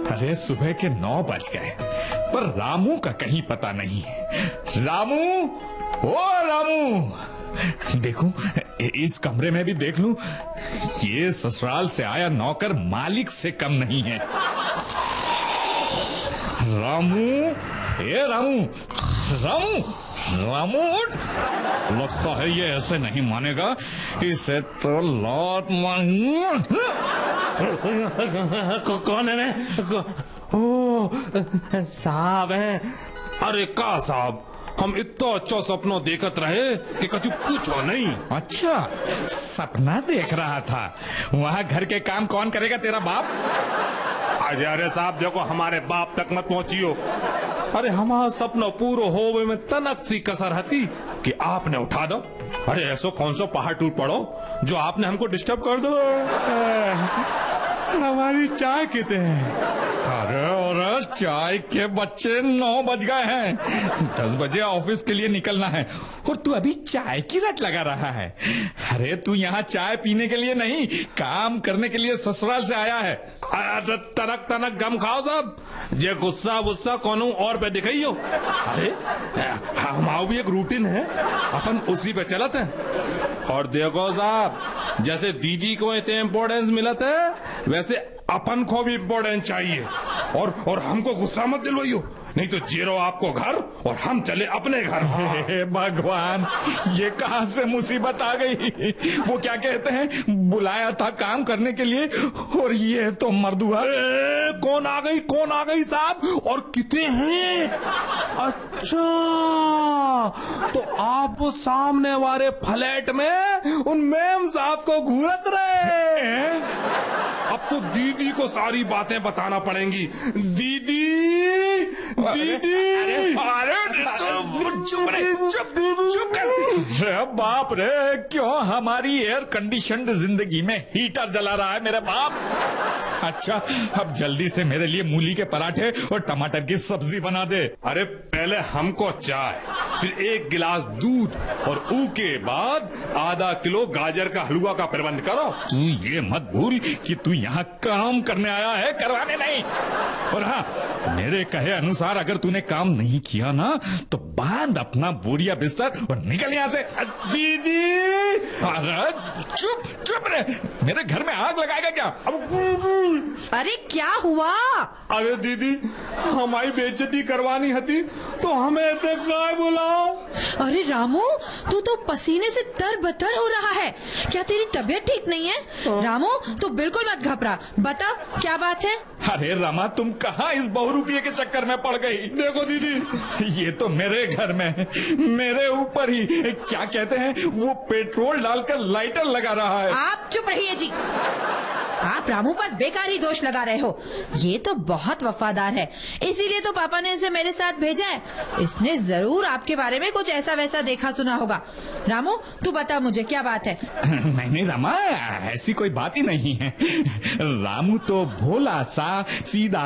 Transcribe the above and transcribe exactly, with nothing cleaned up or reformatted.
अरे सुबह के नौ बज गए पर रामू का कहीं पता नहीं। रामू, ओ रामू, देखूं इस कमरे में भी देख लूं, ये ससुराल से आया नौकर मालिक से कम नहीं है। रामू, ए रामू, रामू, रामू उठ। लगता है ये ऐसे नहीं मानेगा, इसे तो लात मार। कौन है मैं? ओ साहब हैं। अरे का साहब, हम इतना अच्छा सपना देखत रहे कि कछु पूछो नहीं। अच्छा, सपना देख रहा था? वहाँ घर के काम कौन करेगा, तेरा बाप? अरे अरे साहब देखो, हमारे बाप तक मत पहुंचियो। अरे हमारा सपना पूरा होवे में तनक सी कसर हती कि आपने उठा दो। अरे ऐसो कौन सा पहाड़ टूट पड़ो जो आपने हमको डिस्टर्ब कर दो। हमारी चाय कितने हैं? अरे और चाय के बच्चे नौ बज गए हैं, दस बजे ऑफिस के लिए निकलना है और तू अभी चाय की रट लगा रहा है। अरे तू यहाँ चाय पीने के लिए नहीं, काम करने के लिए ससुराल से आया है। अरे तनक तनक गम खाओ साहब, ये गुस्सा गुस्सा कौन और पे दिखाइयो। अरे हमारा भी एक रूटीन है, अपन उसी पे चलते हैं। और देखो साहब, जैसे दीदी को इतने इम्पोर्टेंस मिलता है वैसे अपन को भी इम्पोर्टेंस चाहिए। और और हमको गुस्सा मत दिलवाइयो, नहीं तो जीरो आपको घर और हम चले अपने घर। हे भगवान, ये कहां से मुसीबत आ गई। वो क्या कहते हैं, बुलाया था काम करने के लिए और ये तो मर्दुआ। कौन आ गई, कौन आ गई साहब, और कितने हैं? अच्छा, तो आप वो सामने वाले फ्लैट में उन मैम साहब को घूरत रहे। अब तो दीदी को सारी बातें बताना पड़ेंगी। दीदी, दीदी, अरे चुप रे, चुप चुप कर। बाप रे, क्यों हमारी एयर कंडीशनड जिंदगी में हीटर जला रहा है मेरे बाप? अच्छा, अब जल्दी से मेरे लिए मूली के पराठे और टमाटर की सब्जी बना दे। अरे पहले हमको चाय, फिर एक गिलास दूध और ऊ के बाद आधा किलो गाजर का हलवा का प्रबंध करो। तू ये मत भूल कि तू यहाँ काम करने आया है, करवाने नहीं। और हाँ, मेरे कहे अनुसार अगर तूने काम नहीं किया ना तो बांध अपना बोरिया बिस्तर और निकल यहाँ से। दीदी, अरे चुप चुप रे, मेरे घर में आग लगाएगा क्या? अरे क्या हुआ? अरे दीदी, हमारी बेइज्जती करवानी हती तो हमें काय बुलाओ। अरे रामू, तू तो पसीने से तरबतर हो रहा है, क्या तेरी तबीयत ठीक नहीं है? रामू तू बिल्कुल मत घबरा, बता क्या बात है? अरे रमा, तुम कहाँ इस बहुरूपिये के चक्कर में पड़ गई? देखो दीदी, ये तो मेरे घर में मेरे ऊपर ही क्या कहते हैं वो पेट्रोल डालकर लाइटर लगा रहा है। आप चुप रहिए जी, आप रामू पर बेकार ही दोष लगा रहे हो। ये तो बहुत वफादार है, इसीलिए तो पापा ने इसे मेरे साथ भेजा है। इसने जरूर आपके बारे में कुछ ऐसा वैसा देखा सुना होगा। रामू तू बता मुझे क्या बात है? नहीं नहीं रमा, ऐसी कोई बात ही नहीं है। रामू तो भोला सा सीधा